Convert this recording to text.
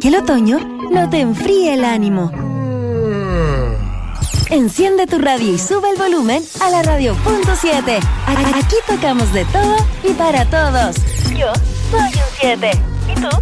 Que el otoño no te enfríe el ánimo. Enciende tu radio y sube el volumen a la radio.7. Aquí tocamos de todo y para todos. Yo soy un 7. ¿Y tú?